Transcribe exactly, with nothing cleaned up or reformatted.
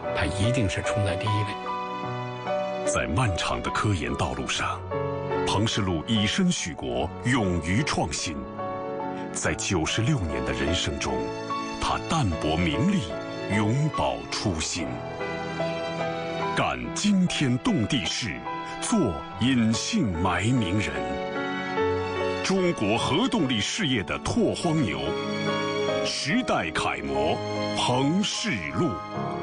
它一定是冲在第一位。 在漫长的科研道路上，彭世禄以身许国，勇于创新。在九十六年的人生中，他淡泊名利，永葆初心，干惊天动地事，做隐姓埋名人。中国核动力事业的拓荒牛，时代楷模彭世禄。